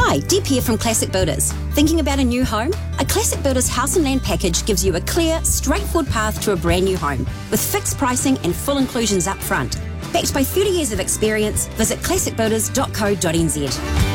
Hi, Deb here from Classic Builders. Thinking about a new home? A Classic Builders house and land package gives you a clear, straightforward path to a brand new home with fixed pricing and full inclusions up front. Backed by 30 years of experience, visit classicbuilders.co.nz.